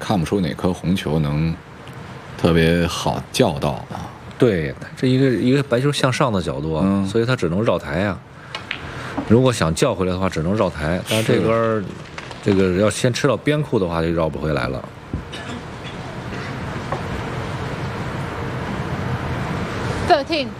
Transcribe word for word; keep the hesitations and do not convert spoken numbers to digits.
看不出哪颗红球能特别好叫到啊。 对，这一个一个白球向上的角度啊， 嗯、 所以它只能绕台呀、啊。如果想叫回来的话，只能绕台，但是这根这个要先吃到边库的话，就绕不回来了。 thirteen